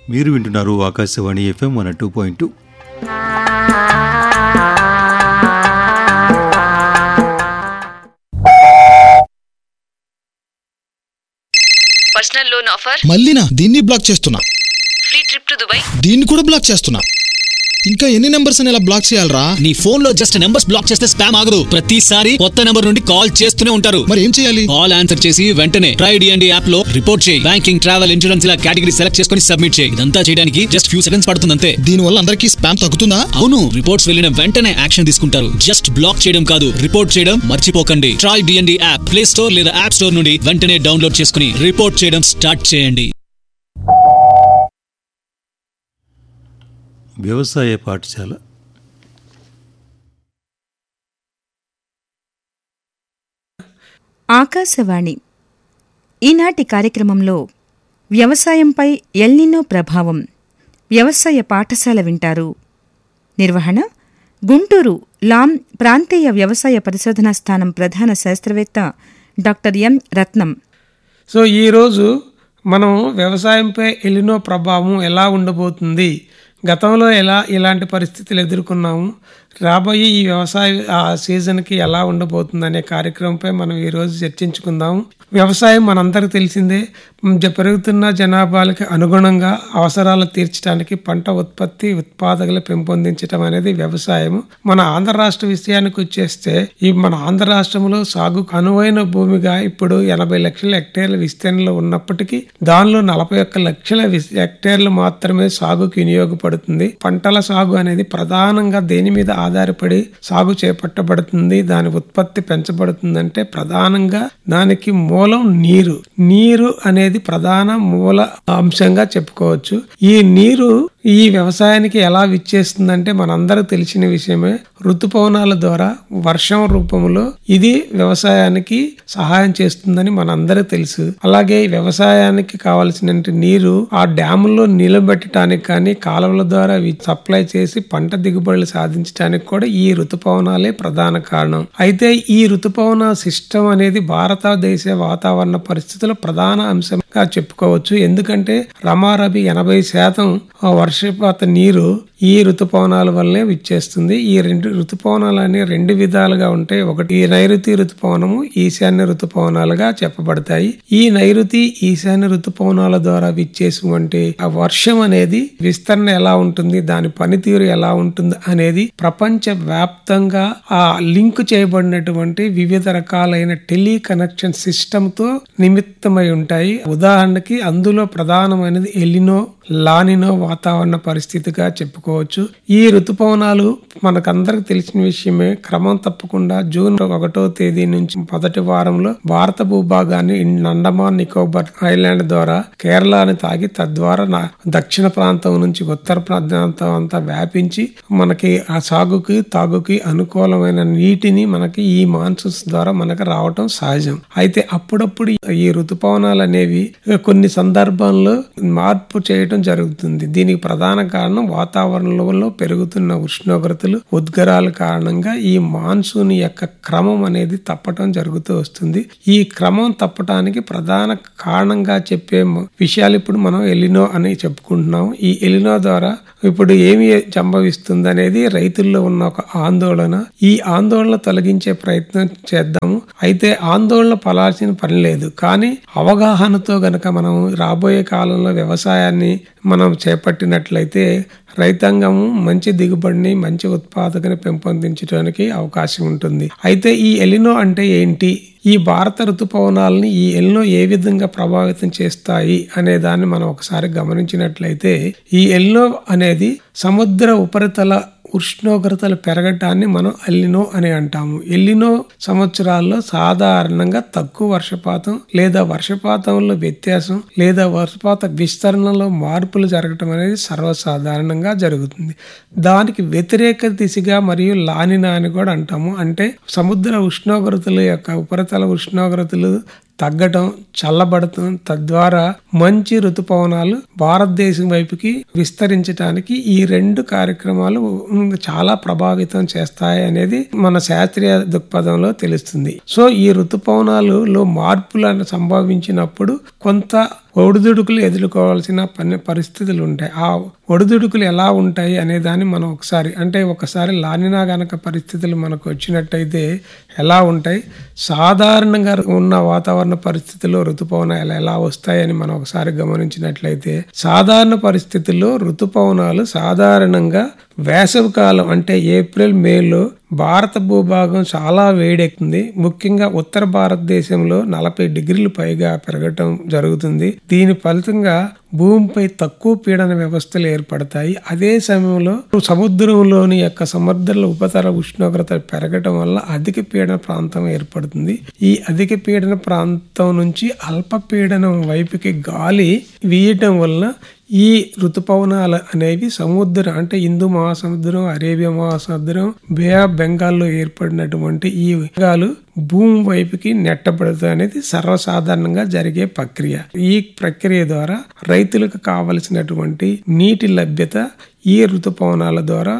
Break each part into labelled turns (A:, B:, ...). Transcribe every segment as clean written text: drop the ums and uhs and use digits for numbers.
A: మీరు వింటున్నారు Akashvani FM 102.2.
B: Personal loan offer.
C: మళ్ళీనా? దీన్ని బ్లాక్ చేస్తున్నా.
B: Free trip to Dubai.
C: దీన్ని కూడా బ్లాక్ చేస్తున్నా. ఇంకా ఎన్ని నెంబర్స్ అని ఇలా బ్లాక్ చేయాలరా?
D: నీ ఫోన్ లో జస్ట్ నెంబర్స్ బ్లాక్ చేస్తే స్పామ్ ఆగదు. ప్రతిసారి కొత్త నెంబర్ నుండి కాల్ చేస్తూనే ఉంటారు.
C: మరి ఏం చేయాలి?
D: కాల్ ఆన్సర్ చేసి వెంటనే ట్రై డిఎండి యాప్ లో రిపోర్ట్ చేయి. బ్యాంకింగ్, ట్రావెల్, ఇన్సూరెన్స్ ఇలా కేటగిరీ సెలెక్ట్ చేసుకుని సబ్మిట్ చేయి. ఇదంతా చేయడానికి జస్ట్ ఫ్యూ సెకండ్స్ పడుతుంది అంతే.
C: దీని వల్ల అందరికీ స్పామ్ తగ్గుతుందా?
D: అవును, రిపోర్ట్స్ వెళ్ళిన వెంటనే యాక్షన్ తీసుకుంటారు. జస్ట్ బ్లాక్ చేయడం కాదు, రిపోర్ట్ చేయడం మర్చిపోకండి. Try DND app play store లేదా యాప్ స్టోర్ నుండి వెంటనే డౌన్లోడ్ చేసుకుని రిపోర్ట్ చేయడం స్టార్ట్ చేయండి.
A: వ్యవసాయ పాఠశాల
E: ఆకాశవాణి ఈనాటి కార్యక్రమంలో వ్యవసాయంపై ఎల్నినో ప్రభావం వ్యవసాయ పాఠశాల వింటారు. నిర్వహణ గుంటూరు లాం ప్రాంతీయ వ్యవసాయ పరిశోధనా స్థానం ప్రధాన శాస్త్రవేత్త డాక్టర్ ఎం రత్నం.
F: సో ఈరోజు మనం వ్యవసాయంపై ఎల్నినో ప్రభావం ఎలా ఉండబోతుంది, గతంలో ఇలాంటి పరిస్థితులు ఎదుర్కొన్నాము, రాబోయే ఈ వ్యవసాయ సీజన్కి ఎలా ఉండబోతుంది అనే కార్యక్రమంపై మనం ఈరోజు చర్చించుకుందాము. వ్యవసాయం మనందరికీ తెలిసిందే. పెరుగుతున్న జనాభాలకి అనుగుణంగా అవసరాలు తీర్చడానికి పంట ఉత్పాదకలు పెంపొందించడం అనేది వ్యవసాయము. మన ఆంధ్ర రాష్ట్ర విషయానికి వచ్చేస్తే ఈ మన ఆంధ్ర రాష్ట్రంలో సాగుకు అనువైన భూమిగా ఇప్పుడు 80 లక్షల హెక్టేర్ల విస్తీర్ణంలో ఉన్నప్పటికీ దానిలో 41 లక్షల హెక్టేర్లు మాత్రమే సాగుకు వినియోగపడుతుంది. పంటల సాగు అనేది ప్రధానంగా దేని మీద ఆధారపడి సాగు చేపట్టబడుతుంది, దాని ఉత్పత్తి పెంచబడుతుందంటే ప్రధానంగా దానికి మూలం నీరు అనేది ప్రధాన మూల అంశంగా చెప్పుకోవచ్చు. ఈ నీరు ఈ వ్యవసాయానికి ఎలా విచ్చేస్తుందంటే మనందరూ తెలిసిన విషయమే. ఋతుపవనాల ద్వారా వర్షం రూపంలో ఇది వ్యవసాయానికి సహాయం చేస్తుందని మనందరూ తెలుసు. అలాగే వ్యవసాయానికి కావలసిన నీరు ఆ డ్యాముల్లో నిలబెట్టడానికి కానీ కాలువల ద్వారా సప్లై చేసి పంట దిగుబడులు సాధించడానికి కూడా ఈ ఋతుపవనాలే ప్రధాన కారణం. అయితే ఈ ఋతుపవన సిస్టమ్ అనేది భారతదేశ వాతావరణ పరిస్థితుల ప్రధాన అంశంగా చెప్పుకోవచ్చు. ఎందుకంటే రమారబి 80% వర్షపాత నీరు ఈ ఋతుపవనాల వల్లే విచ్చేస్తుంది. ఈ ఋతుపవనాలు అనే 2 విధాలుగా ఉంటాయి. ఒకటి నైరుతి ఋతుపవనము, ఈశాన్య ఋతుపవనాలుగా చెప్పబడతాయి. ఈ నైరుతి ఈశాన్య ఋతుపవనాల ద్వారా విచ్చేటువంటి ఆ వర్షం అనేది విస్తరణ ఎలా ఉంటుంది, దాని పనితీరు ఎలా ఉంటుంది అనేది ప్రపంచ వ్యాప్తంగా ఆ లింక్ చేయబడినటువంటి వివిధ రకాలైన టెలి కనెక్షన్ సిస్టమ్ తో నిమిత్తమై ఉంటాయి. ఉదాహరణకి అందులో ప్రధానమైనది ఎల్నినో, లానినో వాతావరణ పరిస్థితిగా చెప్పుకోవచ్చు. ఈ ఋతుపవనాలు మనకందరికి తెలిసిన విషయమే. క్రమం తప్పకుండా జూన్ 1వ తేదీ నుంచి మొదటి వారంలో భారత భూభాగాన్ని అండమాన్ నికోబార్ ఐలాండ్ ద్వారా కేరళని తాగి తద్వారా దక్షిణ ప్రాంతం నుంచి ఉత్తర ప్రాంతం అంతా వ్యాపించి మనకి ఆ సాగుకి తాగుకి అనుకూలమైన నీటిని మనకి ఈ మాన్సూన్స్ ద్వారా మనకు రావటం సహజం. అయితే అప్పుడప్పుడు ఈ ఋతుపవనాలు అనేవి కొన్ని సందర్భాల్లో మార్పు చేయటం జరుగుతుంది. దీనికి ప్రధాన కారణం వాతావరణంలో పెరుగుతున్న ఉష్ణోగ్రతలు, ఉద్గారాల కారణంగా ఈ మాన్సూన్ యొక్క క్రమం అనేది తప్పటం జరుగుతూ వస్తుంది. ఈ క్రమం తప్పటానికి ప్రధాన కారణంగా చెప్పే విషయాలు ఇప్పుడు మనం ఎల్నినో అని చెప్పుకుంటున్నాం. ఈ ఎల్నినో ద్వారా ఇప్పుడు ఏమి సంభవిస్తుంది అనేది రైతుల్లో ఉన్న ఒక ఆందోళన. ఈ ఆందోళన తొలగించే ప్రయత్నం చేద్దాము. అయితే ఆందోళన పడాల్సిన పని లేదు, కానీ అవగాహనతో గనక మనం రాబోయే కాలంలో వ్యవసాయాన్ని మనం చేపట్టినట్లయితే రైతాంగము మంచి దిగుబడిని, మంచి ఉత్పాదకని పెంపొందించడానికి అవకాశం ఉంటుంది. అయితే ఈ ఎల్నినో అంటే ఏంటి, ఈ భారత ఋతుపవనాలని ఈ ఎల్నినో ఏ విధంగా ప్రభావితం చేస్తాయి అనే దాన్ని మనం ఒకసారి గమనించినట్లయితే ఈ ఎల్నినో అనేది సముద్ర ఉపరితల ఉష్ణోగ్రతలు పెరగటాన్ని మనం ఎల్నినో అని అంటాము. ఎల్నినో సంవత్సరాల్లో సాధారణంగా తక్కువ వర్షపాతం లేదా వర్షపాతంలో వ్యత్యాసం లేదా వర్షపాత విస్తరణలో మార్పులు జరగటం అనేది సర్వసాధారణంగా జరుగుతుంది. దానికి వ్యతిరేక దిశగా మరియు లానినా అని కూడా అంటాము. అంటే సముద్ర ఉష్ణోగ్రతల యొక్క ఉపరితల ఉష్ణోగ్రతలు తగ్గటం, చల్లబడటం, తద్వారా మంచి ఋతుపవనాలు భారతదేశం వైపుకి విస్తరించడానికి ఈ 2 కార్యక్రమాలు చాలా ప్రభావితం చేస్తాయి అనేది మన శాస్త్రీయ దృక్పథంలో తెలుస్తుంది. సో ఈ ఋతుపవనాలలో మార్పులను సంభవించినప్పుడు కొంత ఒడిదుడుకులు ఎదుర్కోవాల్సిన పరిస్థితులు ఉంటాయి. ఆ ఒడిదుడుకులు ఎలా ఉంటాయి అనే దాన్ని మనం ఒకసారి లానినా గనక పరిస్థితులు మనకు వచ్చినట్టయితే ఎలా ఉంటాయి, సాధారణంగా ఉన్న వాతావరణ పరిస్థితుల్లో ఋతుపవనాలు ఎలా వస్తాయని మనం ఒకసారి గమనించినట్లయితే, సాధారణ పరిస్థితుల్లో ఋతుపవనాలు సాధారణంగా వేసవి కాలం అంటే ఏప్రిల్ మేలో భారత భూభాగం చాలా వేడెక్కుతుంది. ముఖ్యంగా ఉత్తర భారతదేశంలో 40 డిగ్రీలు పైగా పెరగటం జరుగుతుంది. దీని ఫలితంగా భూమిపై తక్కువ పీడన వ్యవస్థలు ఏర్పడతాయి. అదే సమయంలో సముద్రంలోని యొక్క సముద్రాల ఉపరితల ఉష్ణోగ్రత పెరగటం వల్ల అధిక పీడన ప్రాంతం ఏర్పడుతుంది. ఈ అధిక పీడన ప్రాంతం నుంచి అల్పపీడనం వైపుకి గాలి వీయటం వల్ల ఈ ఋతుపవనాలు అనేవి సముద్రం అంటే హిందూ మహాసముద్రం, అరేబియా మహాసముద్రం, బే ఆఫ్ బెంగాల్లో ఏర్పడినటువంటి ఈ మేఘాలు భూమి వైపుకి నెట్టబడతాయి అనేది సర్వసాధారణంగా జరిగే ప్రక్రియ. ఈ ప్రక్రియ ద్వారా రైతులకు కావలసినటువంటి నీటి లభ్యత ఈ ఋతుపవనాల ద్వారా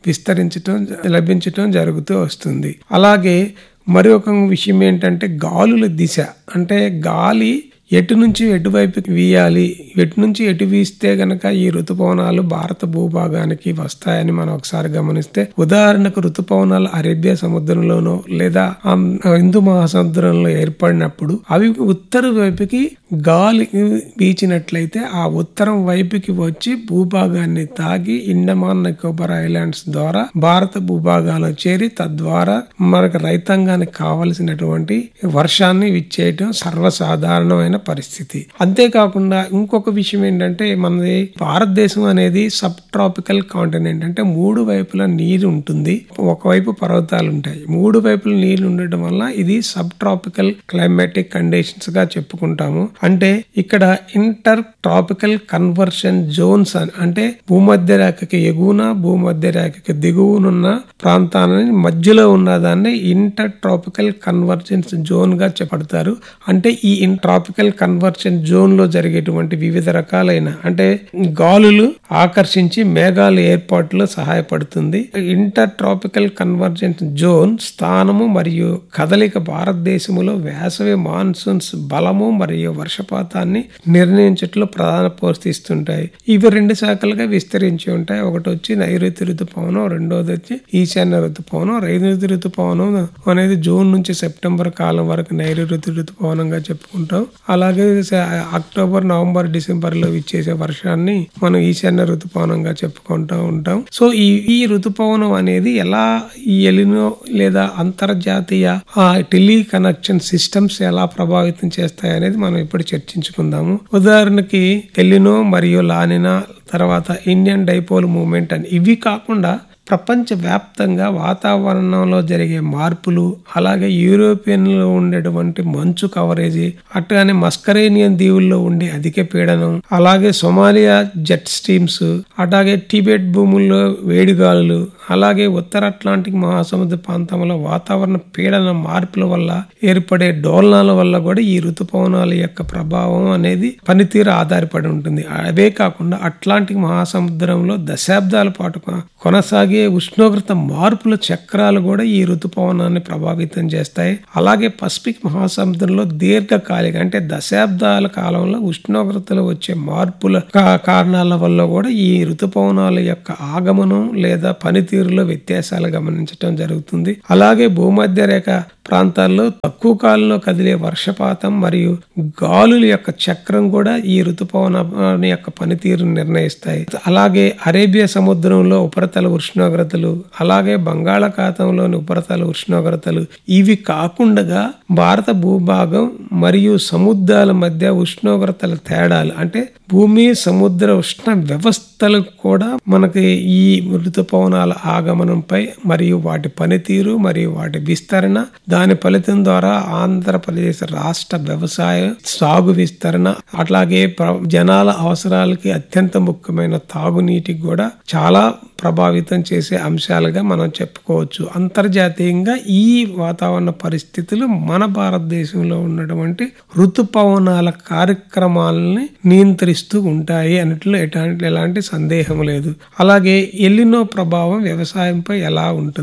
F: లభించటం జరుగుతూ వస్తుంది. అలాగే మరి ఒక విషయం ఏంటంటే గాలుల దిశ, అంటే గాలి ఎటు నుంచి ఎటువైపుకి వీయాలి, ఎటు నుంచి ఎటు వీస్తే గనక ఈ ఋతుపవనాలు భారత భూభాగానికి వస్తాయని మనం ఒకసారి గమనిస్తే, ఉదాహరణకు ఋతుపవనాలు అరేబియా సముద్రంలోనో లేదా హిందూ మహాసముద్రంలో ఏర్పడినప్పుడు అవి ఉత్తర వైపుకి గాలి వీచినట్లయితే ఆ ఉత్తరం వైపుకి వచ్చి భూభాగాన్ని తాగి ఇండమాన్ నికోబార్ ఐలాండ్స్ ద్వారా భారత భూభాగాల్లో చేరి తద్వారా మనకు రైతాంగానికి కావలసినటువంటి వర్షాన్ని ఇచ్చేయటం సర్వసాధారణమైన పరిస్థితి. అంతేకాకుండా ఇంకొక విషయం ఏంటంటే, మనది భారతదేశం అనేది సబ్ ట్రాపికల్ కాంటినెంట్, అంటే 3 వైపుల నీరు ఉంటుంది. ఒకవైపు పర్వతాలు ఉంటాయి. 3 వైపుల నీళ్లు ఉండటం వల్ల ఇది సబ్ ట్రాపికల్ క్లైమాటిక్ కండిషన్స్ గా చెప్పుకుంటాము. అంటే ఇక్కడ ఇంటర్ ట్రాపికల్ కన్వర్షన్ జోన్స్ అంటే భూమధ్య రేఖకి ఎగువన భూమధ్య రేఖకి దిగువనున్న ప్రాంతాలని మధ్యలో ఉన్నదాన్ని ఇంటర్ ట్రాపికల్ కన్వర్జెన్స్ జోన్ గా చెప్పడతారు. అంటే ఈ ట్రాపికల్ కన్వర్షన్ జోన్ లో జరిగేటువంటి వివిధ రకాలైన అంటే గాలులు ఆకర్షించి మేఘాల ఏర్పాటులో సహాయపడుతుంది. ఇంటర్ ట్రాపికల్ కన్వర్జెన్స్ జోన్ స్థానము మరియు కదలిక భారతదేశంలో వేసవి మాన్సూన్స్ బలము మరియు వర్షపాతాన్ని నిర్ణయించట్లో ప్రధాన పోషిస్తుంటాయి. ఇవి 2 శాఖలుగా విస్తరించి ఉంటాయి. ఒకటి వచ్చి నైరుతి ఋతుపవనం, రెండోది వచ్చి ఈశాన్య ఋతుపవనం. నైరుతి ఋతుపవనం అనేది జూన్ నుంచి సెప్టెంబర్ కాలం వరకు నైరుతి ఋతుపవనంగా చెప్పుకుంటాం. అలాగే అక్టోబర్, నవంబర్, డిసెంబర్ లో ఇచ్చేసే వర్షాన్ని మనం ఈశాన్య ఋతుపవనంగా చెప్పుకుంటూ ఉంటాం. సో ఈ ఋతుపవనం అనేది ఎలా ఈ ఎలినో లేదా అంతర్జాతీయ టెలి కనెక్షన్ సిస్టమ్స్ ఎలా ప్రభావితం చేస్తాయి అనేది మనం ఇప్పుడు చర్చించుకుందాము. ఉదాహరణకి ఎలినో మరియు లానినా, తర్వాత ఇండియన్ డైపోల్ మూవ్మెంట్ అని, ఇవి కాకుండా ప్రపంచ వ్యాప్తంగా వాతావరణంలో జరిగే మార్పులు, అలాగే యూరోపియన్లో ఉండేటువంటి మంచు కవరేజీ, అట్లానే మస్కరేనియన్ దీవుల్లో ఉండే అధిక పీడనం, అలాగే సోమాలియా జెట్ స్ట్రీమ్స్, అలాగే టిబెట్ భూముల్లో వేడిగాలులు, అలాగే ఉత్తర అట్లాంటిక్ మహాసముద్ర ప్రాంతంలో వాతావరణ పీడన మార్పుల వల్ల ఏర్పడే డోలనాల వల్ల కూడా ఈ ఋతుపవనాల యొక్క ప్రభావం అనేది పనితీరు ఆధారపడి ఉంటుంది. అవే కాకుండా అట్లాంటిక్ మహాసముద్రంలో దశాబ్దాల పాటు కొనసాగే ఉష్ణోగ్రత మార్పుల చక్రాలు కూడా ఈ ఋతుపవనాన్ని ప్రభావితం చేస్తాయి. అలాగే పసిఫిక్ మహాసముద్రంలో దీర్ఘకాలిక అంటే దశాబ్దాల కాలంలో ఉష్ణోగ్రతలో వచ్చే మార్పుల కారణాల వల్ల కూడా ఈ ఋతుపవనాల యొక్క ఆగమనం లేదా పనితీరులో వ్యత్యాసాలు గమనించడం జరుగుతుంది. అలాగే భూమధ్య రేఖ ప్రాంతాల్లో తక్కువ కాలంలో కదిలే వర్షపాతం మరియు గాలుల యొక్క చక్రం కూడా ఈ ఋతుపవనం యొక్క పనితీరు నిర్ణయిస్తాయి. అలాగే అరేబియా సముద్రంలో ఉపరితల ఉష్ణోగ్రతలు, అలాగే బంగాళాఖాతంలోని ఉపరితల ఉష్ణోగ్రతలు, ఇవి కాకుండా భారత భూభాగం మరియు సముద్రాల మధ్య ఉష్ణోగ్రతల తేడాలు అంటే భూమి సముద్ర ఉష్ణ వ్యవస్థలు కూడా మనకి ఈ ఋతుపవనాల ఆగమనంపై మరియు వాటి పనితీరు మరియు వాటి విస్తరణ, దాని ఫలితం ద్వారా ఆంధ్రప్రదేశ్ రాష్ట్ర వ్యవసాయ సాగు విస్తరణ, అట్లాగే జనాల అవసరాలకి అత్యంత ముఖ్యమైన తాగునీటికి కూడా చాలా ప్రభావితం చేసే అంశాలుగా మనం చెప్పుకోవచ్చు. అంతర్జాతీయంగా ఈ వాతావరణ పరిస్థితులు మన భారతదేశంలో ఉన్నటువంటి ఋతుపవనాల కార్యక్రమాలని నియంత్రిస్తూ ఉంటాయి అన్నట్లు ఎలాంటి సందేహం లేదు. అలాగే ఎలినో ప్రభావం వ్యవసాయంపై ఎలా ఉంటుంది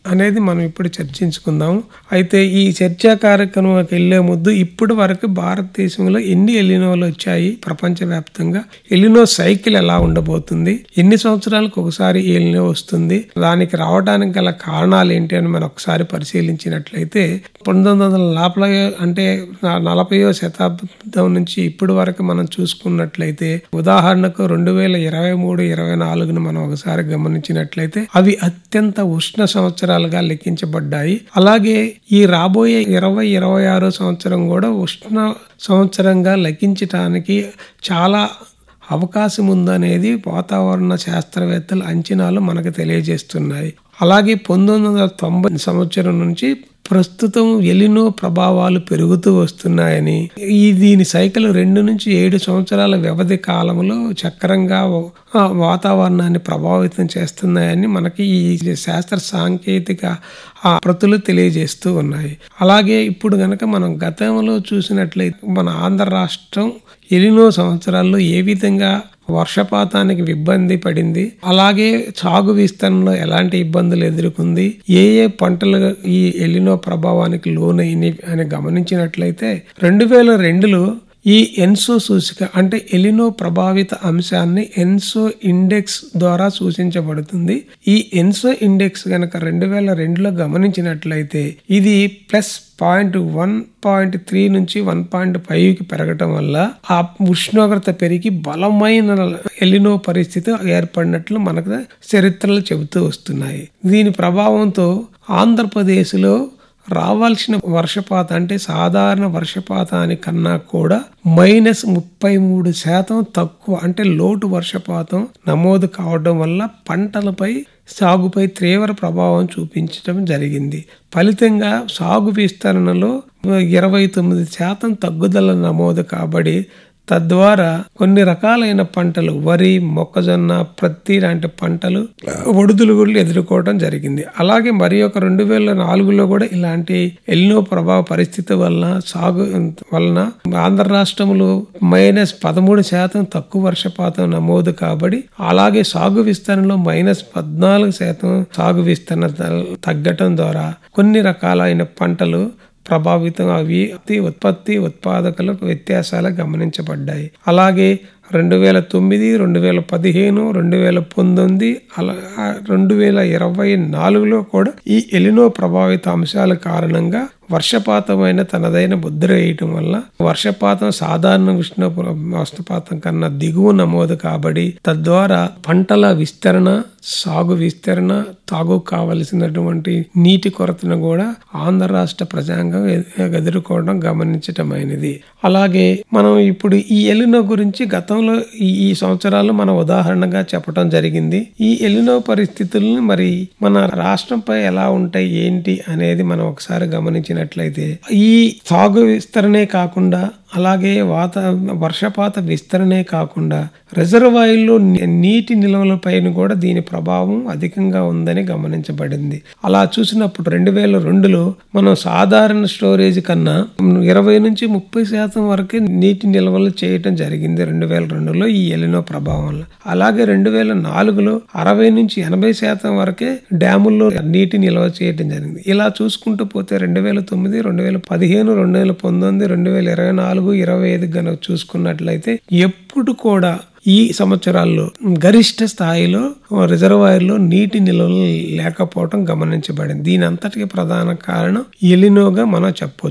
F: అనేది మనం ఇప్పుడు చర్చించుకుందాం. అయితే ఈ చర్చా కార్యక్రమంకి వెళ్లే ముందు ఇప్పటి వరకు భారతదేశంలో ఎన్ని ఎలినోలు వచ్చాయి, ప్రపంచవ్యాప్తంగా ఎలినో సైకిల్ ఎలా ఉండబోతుంది, ఎన్ని సంవత్సరాలకు ఒకసారి ఎలినో వస్తుంది, దానికి రావడానికి గల కారణాలు ఏంటి అని మనం ఒకసారి పరిశీలించినట్లయితే 1940 అంటే 40వ శతాబ్దం నుంచి ఇప్పటి వరకు మనం చూసుకున్నట్లయితే ఉదాహరణకు 2023-24 మనం ఒకసారి గమనించినట్లయితే అవి అత్యంత ఉష్ణ సంవత్సరాలుగా లెక్కించబడ్డాయి. అలాగే ఈ రాబోయే 2026 సంవత్సరం కూడా ఉష్ణ సంవత్సరంగా లెక్కించటానికి చాలా అవకాశం ఉందనేది వాతావరణ శాస్త్రవేత్తల అంచనాలు మనకు తెలియజేస్తున్నాయి. అలాగే 1990 సంవత్సరం నుంచి ప్రస్తుతం ఎలినో ప్రభావాలు పెరుగుతూ వస్తున్నాయని, దీని సైకిల్ 2 నుంచి 7 సంవత్సరాల వ్యవధి కాలంలో చక్రంగా వాతావరణాన్ని ప్రభావితం చేస్తున్నాయని మనకి ఈ శాస్త్ర సాంకేతిక ప్రతులు తెలియజేస్తూ ఉన్నాయి. అలాగే ఇప్పుడు గనక మనం గతంలో చూసినట్లయితే మన ఆంధ్ర రాష్ట్రం ఎలినో సంవత్సరాల్లో ఏ విధంగా వర్షపాతానికి ఇబ్బంది పడింది, అలాగే సాగు విస్తరణలో ఎలాంటి ఇబ్బందులు ఎదుర్కొంది, ఏ పంటలు ఈ ఎలినో ప్రభావానికి లోనైనవి అని గమనించినట్లయితే 2002లో ఈ ఎన్సో సూచిక అంటే ఎలినో ప్రభావిత అంశాన్ని ఎన్సో ఇండెక్స్ ద్వారా సూచించబడుతుంది. ఈ ఎన్సో ఇండెక్స్ గనక 2002లో గమనించినట్లయితే ఇది +0.1.3 నుంచి 1.5కి పెరగటం వల్ల ఆ ఉష్ణోగ్రత పెరిగి బలమైన ఎలినో పరిస్థితి ఏర్పడినట్లు మనకు చరిత్రలు చెబుతూ వస్తున్నాయి. దీని ప్రభావంతో ఆంధ్రప్రదేశ్లో రావాల్సిన వర్షపాతం అంటే సాధారణ వర్షపాతానికన్నా కూడా -33% తక్కువ అంటే లోటు వర్షపాతం నమోదు కావడం వల్ల పంటలపై సాగుపై తీవ్ర ప్రభావం చూపించడం జరిగింది. ఫలితంగా సాగు విస్తరణలో 29% తగ్గుదల నమోదు కాబడి తద్వారా కొన్ని రకాలైన పంటలు వరి, మొక్కజొన్న, ప్రత్తి లాంటి పంటలు ఒడిదుడుకులు ఎదుర్కోవడం జరిగింది. అలాగే మరి ఒక 2004లో కూడా ఇలాంటి ఎల్నినో ప్రభావ పరిస్థితి వలన ఆంధ్ర రాష్ట్రంలో -13% తక్కువ వర్షపాతం నమోదు కాబడి అలాగే సాగు విస్తరణలో -14% సాగు విస్తరణ తగ్గటం ద్వారా కొన్ని రకాలైన పంటలు ప్రభావితం అవి ఉత్పత్తి ఉత్పాదకులకు వ్యత్యాసాలు గమనించబడ్డాయి. అలాగే 2009, 2015, 2019 2024లో కూడా ఈ ఎలినో ప్రభావిత అంశాల కారణంగా వర్షపాతమైన తనదైన ముద్ర వేయటం వల్ల వర్షపాతం సాధారణ వర్షపాతం కన్నా దిగువ నమోదు కాబడి తద్వారా పంటల విస్తరణ, సాగు విస్తరణ, తాగు కావలసినటువంటి నీటి కొరతను కూడా ఆంధ్ర రాష్ట్ర ప్రజాంగం ఎదుర్కోవడం గమనించటమైనది. అలాగే మనం ఇప్పుడు ఈ ఎలినో గురించి గతంలో ఈ సంవత్సరాలు మనం ఉదాహరణగా చెప్పడం జరిగింది. ఈ ఎలినో పరిస్థితులను మరి మన రాష్ట్రంపై ఎలా ఉంటాయి ఏంటి అనేది మనం ఒకసారి గమనించినట్లయితే ఈ సాగు విస్తరణే కాకుండా అలాగే వర్షపాత విస్తరణే కాకుండా రిజర్వాయర్లో నీటి నిల్వలపైన కూడా దీని ప్రభావం అధికంగా ఉందని గమనించబడింది. అలా చూసినప్పుడు 2002లో మనం సాధారణ స్టోరేజ్ కన్నా 20 నుంచి 30% వరకే నీటి నిల్వలు చేయటం జరిగింది 2002లో ఈ ఎలినో ప్రభావం వల్ల. అలాగే 2004లో 60 నుంచి 80% వరకే డ్యాముల్లో నీటి నిల్వ చేయటం జరిగింది. ఇలా చూసుకుంటూ పోతే 2009, 2015, 2019, 2024, 2025 గనక చూసుకున్నట్లయితే ఎప్పుడు కూడా ఈ సంవత్సరాల్లో గరిష్ట స్థాయిలో రిజర్వాయర్లో నీటి నిల్వలు లేకపోవడం గమనించబడింది. దీని అంతటికి ప్రధాన కారణం ఎలినోగా మనం చెప్పొచ్చు.